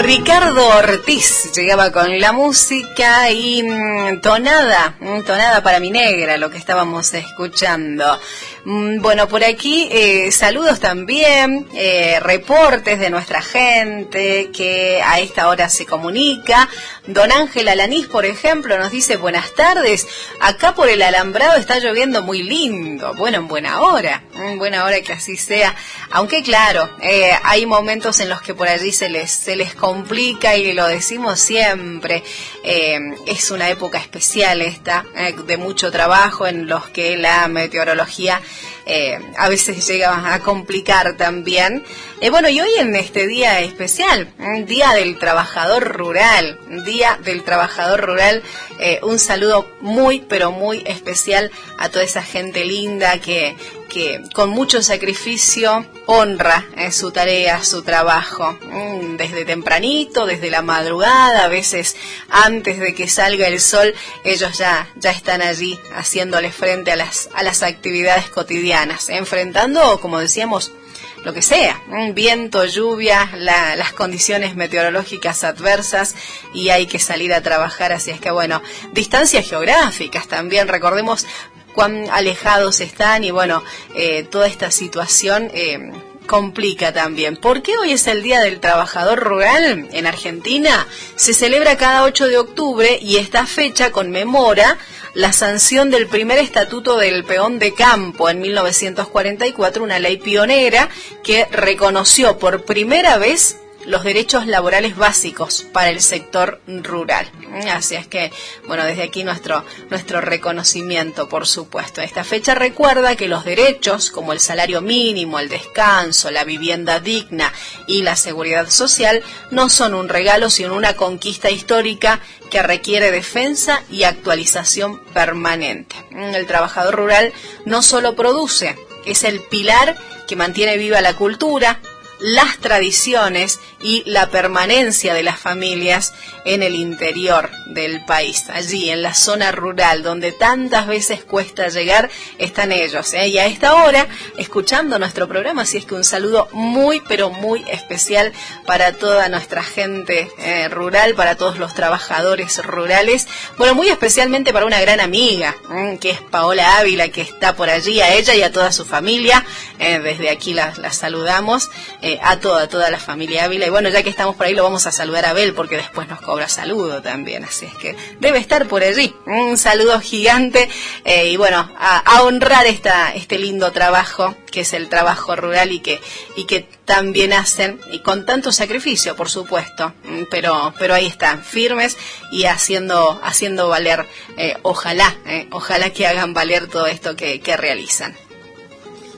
Ricardo Ortiz llegaba con la música y tonada para mi negra, lo que estábamos escuchando. Bueno, por aquí saludos también, reportes de nuestra gente que a esta hora se comunica. Don Ángel Alanís, por ejemplo, nos dice: buenas tardes, acá por el Alambrado está lloviendo muy lindo. Bueno, en buena hora que así sea, aunque claro, hay momentos en los que por allí se les complica, y lo decimos siempre, es una época especial esta, de mucho trabajo, en los que la meteorología a veces llega a complicar también. Bueno, y hoy en este día especial, Día del Trabajador Rural, un saludo muy, pero muy especial a toda esa gente linda que con mucho sacrificio honra su tarea, su trabajo, desde tempranito, desde la madrugada, a veces antes de que salga el sol, ellos ya están allí haciéndole frente a las actividades cotidianas, enfrentando, como decíamos, lo que sea, viento, lluvia, las condiciones meteorológicas adversas, y hay que salir a trabajar. Así es que bueno, distancias geográficas también, recordemos cuán alejados están, y bueno, toda esta situación complica también. ¿Por qué hoy es el Día del Trabajador Rural en Argentina? Se celebra cada 8 de octubre y esta fecha conmemora la sanción del primer estatuto del peón de campo en 1944, una ley pionera que reconoció por primera vez los derechos laborales básicos para el sector rural. Así es que, bueno, desde aquí nuestro reconocimiento, por supuesto. Esta fecha recuerda que los derechos, como el salario mínimo, el descanso, la vivienda digna y la seguridad social, no son un regalo, sino una conquista histórica que requiere defensa y actualización permanente. El trabajador rural no solo produce, es el pilar que mantiene viva la cultura, las tradiciones y la permanencia de las familias en el interior del país. Allí, en la zona rural, donde tantas veces cuesta llegar, están ellos. Y a esta hora, escuchando nuestro programa, así es que un saludo muy, pero muy especial para toda nuestra gente rural, para todos los trabajadores rurales. Bueno, muy especialmente para una gran amiga, que es Paola Ávila, que está por allí, a ella y a toda su familia. Desde aquí la saludamos, a toda la familia Ávila. Y bueno, ya que estamos por ahí, lo vamos a saludar a Abel, porque después nos cobra saludo también, así es que debe estar por allí. Un saludo gigante, y bueno, a honrar este lindo trabajo que es el trabajo rural, y que también hacen, y con tanto sacrificio, por supuesto, pero ahí están, firmes y haciendo valer, ojalá que hagan valer todo esto que realizan.